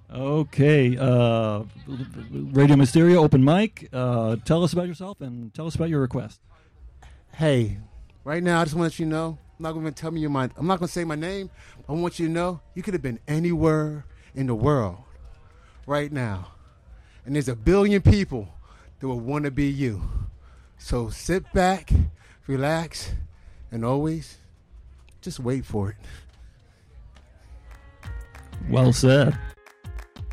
Okay. Radio Mysterio, open mic. Tell us about yourself and tell us about your request. Hey, right now I just want to let you know. I'm not going to tell me I'm not going to say my name. I want you to know you could have been anywhere in the world right now, and there's a billion people that will want to be you. So sit back, relax, and always just wait for it. Well said.